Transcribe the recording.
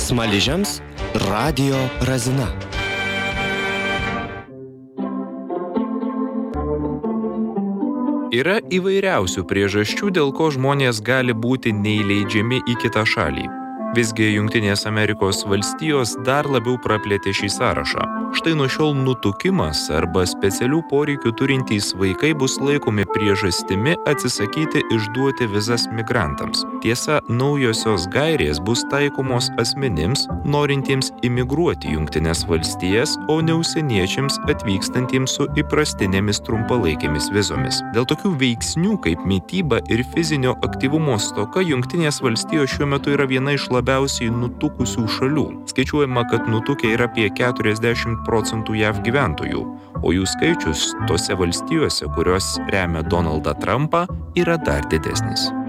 Smaližiams radijo razina. Yra įvairiausių priežasčių, dėl ko žmonės gali būti neįleidžiami į kitą šalį. Visgi Jungtinės Amerikos valstijos dar labiau praplėtė šį sąrašą. Štai nuo šiol nutukimas arba specialių poreikių turintys vaikai bus laikomi priežastimi atsisakyti išduoti vizas migrantams. Tiesa, naujosios gairės bus taikomos asmenims, norintiems imigruoti Jungtinės valstijas, o ne užsieniečiams atvykstantiems su įprastinėmis trumpalaikėmis vizomis. Dėl tokių veiksnių kaip mityba ir fizinio aktyvumo stoka Jungtinės valstijos šiuo metu yra viena iš labiausiai nutukusių šalių. Skaičiuojama, kad nutukę yra apie 40% JAV gyventojų, o jų skaičius tose valstijose, kurios remia Donaldą Trumpą, yra dar didesnis.